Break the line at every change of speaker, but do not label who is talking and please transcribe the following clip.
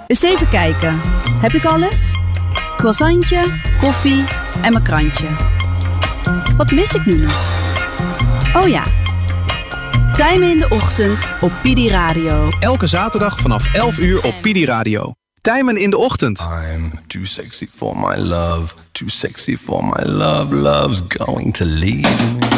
Eens even kijken. Heb ik alles? Croissantje, koffie en mijn krantje. Wat mis ik nu nog? Oh ja. Tijmen in de ochtend op Pidi Radio.
Elke zaterdag vanaf 11 uur op Pidi Radio. Tijmen in de ochtend.
I'm too sexy for my love. Too sexy for my love. Love's going to leave me.